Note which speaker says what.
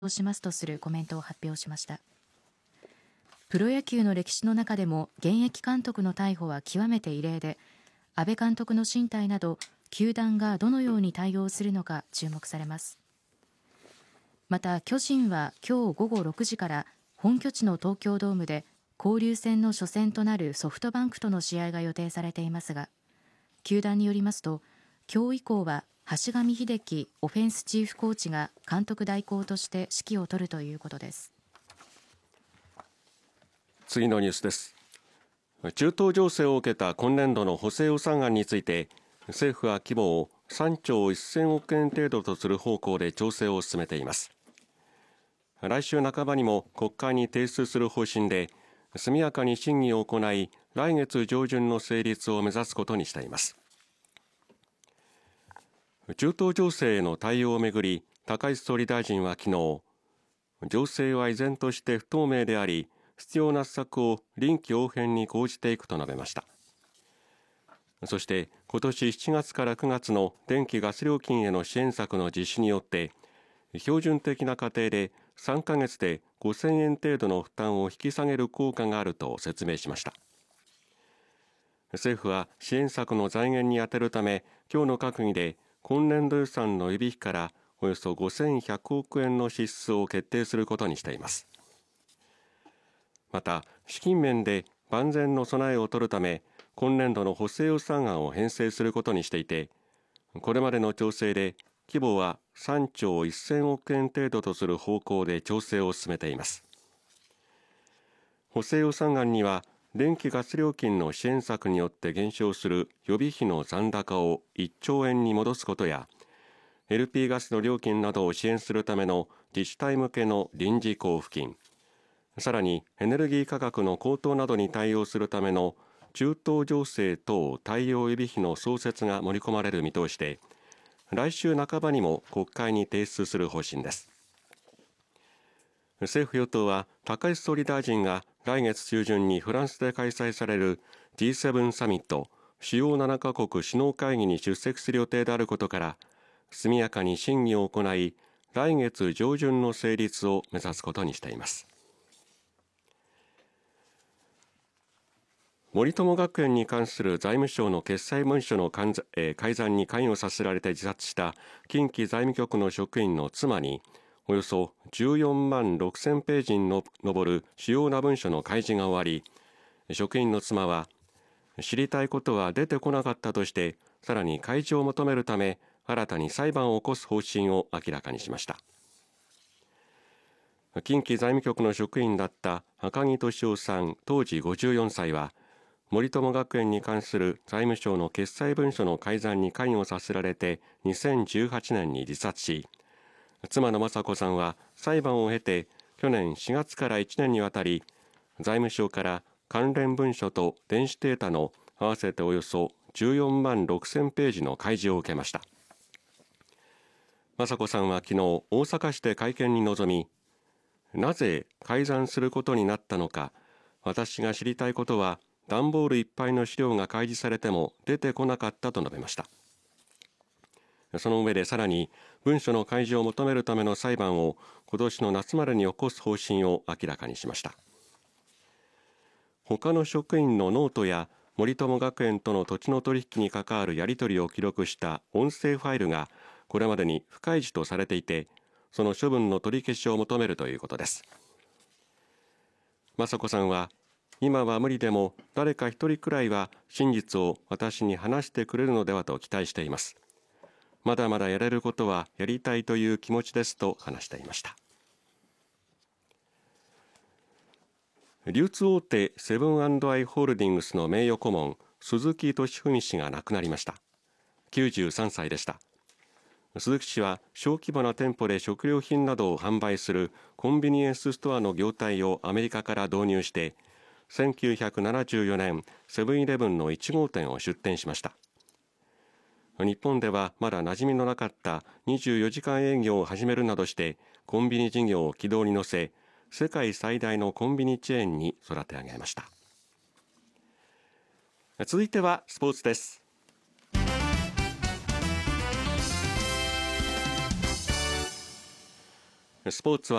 Speaker 1: しますとするコメントを発表しました。プロ野球の歴史の中でも現役監督の逮捕は極めて異例で、阿部監督の進退など球団がどのように対応するのか注目されます。また巨人は今日午後6時から本拠地の東京ドームで交流戦の初戦となるソフトバンクとの試合が予定されていますが、球団によりますと今日以降は橋上秀樹オフェンスチーフコーチが監督代行として指揮を執るということです。
Speaker 2: 次のニュースです。中東情勢を受けた今年度の補正予算案について、政府は規模を3兆1000億円程度とする方向で調整を進めています。来週半ばにも国会に提出する方針で、速やかに審議を行い、来月上旬の成立を目指すことにしています。中東情勢への対応をめぐり、高市総理大臣は昨日、情勢は依然として不透明であり、必要な施策を臨機応変に講じていくと述べました。そして今年7月から9月の電気・ガス料金への支援策の実施によって、標準的な家庭で3ヶ月で5000円程度の負担を引き下げる効果があると説明しました。政府は支援策の財源に充てるため、今日の閣議で今年度予算の予備費からおよそ5100億円の支出を決定することにしています。また資金面で万全の備えを取るため、今年度の補正予算案を編成することにしていて、これまでの調整で規模は3兆1000億円程度とする方向で調整を進めています。補正予算案には電気・ガス料金の支援策によって減少する予備費の残高を1兆円に戻すことや、LP ガスの料金などを支援するための自治体向けの臨時交付金、さらにエネルギー価格の高騰などに対応するための中東情勢等対応予備費の創設が盛り込まれる見通しで、来週半ばにも国会に提出する方針です。政府与党は高市総理大臣が来月中旬にフランスで開催される G7 サミット主要7カ国首脳会議に出席する予定であることから、速やかに審議を行い、来月上旬の成立を目指すことにしています。森友学園に関する財務省の決裁文書の改ざんに関与させられて自殺した近畿財務局の職員の妻に、およそ14万6000ページに上る主要な文書の開示が終わり、職員の妻は知りたいことは出てこなかったとして、さらに開示を求めるため新たに裁判を起こす方針を明らかにしました。近畿財務局の職員だった赤木俊夫さん当時54歳は、森友学園に関する財務省の決裁文書の改ざんに関与させられて2018年に自殺し、妻の雅子さんは裁判を経て去年4月から1年にわたり財務省から関連文書と電子データの合わせておよそ14万6000ページの開示を受けました。雅子さんは昨日大阪市で会見に臨み、なぜ改ざんすることになったのか、私が知りたいことは段ボールいっぱいの資料が開示されても出てこなかったと述べました。その上でさらに文書の開示を求めるための裁判を今年の夏までに起こす方針を明らかにしました。他の職員のノートや森友学園との土地の取引に関わるやり取りを記録した音声ファイルがこれまでに不開示とされていて、その処分の取り消しを求めるということです。雅子さんは、今は無理でも誰か一人くらいは真実を私に話してくれるのではと期待しています。まだまだやれることはやりたいという気持ちですと話していました。流通大手セブン&アイ・ホールディングスの名誉顧問鈴木俊文氏が亡くなりました。93歳でした。鈴木氏は小規模な店舗で食料品などを販売するコンビニエンスストアの業態をアメリカから導入して1974年セブンイレブンの1号店を出店しました。日本ではまだ馴染みのなかった24時間営業を始めるなどしてコンビニ事業を軌道に乗せ、世界最大のコンビニチェーンに育て上げました。続いてはスポーツです。スポーツは